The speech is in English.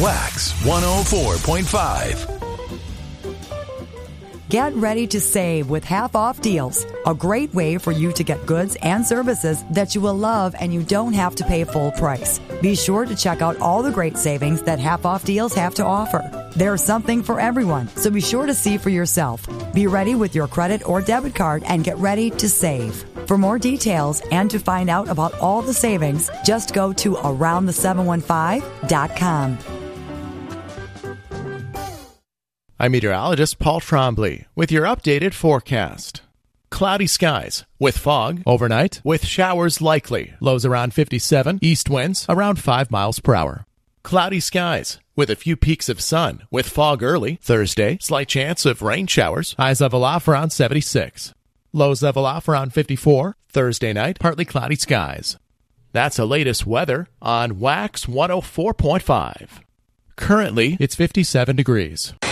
Wax 104.5. Get ready to save with half-off deals. A great way for you to get goods and services that you will love and you don't have to pay full price. Be sure to check out all the great savings that half-off deals have to offer. There's something for everyone, so be sure to see for yourself. Be ready with your credit or debit card and get ready to save. For more details and to find out about all the savings, just go to aroundthe715.com. I'm meteorologist Paul Trombley with your updated forecast. Cloudy skies with fog overnight with showers likely. Lows around 57, east winds around 5 miles per hour. Cloudy skies with a few peaks of sun with fog early. Thursday, slight chance of rain showers. Highs level off around 76. Lows level off around 54. Thursday night, partly cloudy skies. That's the latest weather on Wax 104.5. Currently, it's 57 degrees.